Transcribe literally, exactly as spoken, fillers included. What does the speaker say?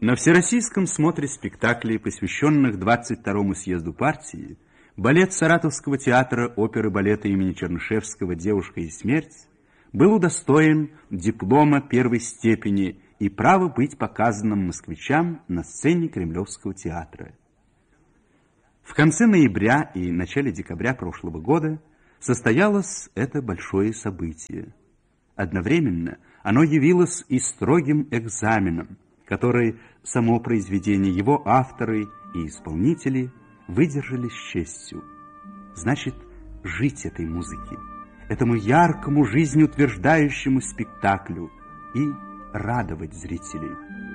На Всероссийском смотре спектаклей, посвященных двадцать второму съезду партии, балет Саратовского театра оперы балета имени Чернышевского «Девушка и смерть» был удостоен диплома первой степени и права быть показанным москвичам на сцене Кремлевского театра. В конце ноября и начале декабря прошлого года состоялось это большое событие. Одновременно оно явилось и строгим экзаменом, который само произведение, его авторы и исполнители выдержали с честью. Значит, жить этой музыке, этому яркому, жизнеутверждающему спектаклю и радовать зрителей.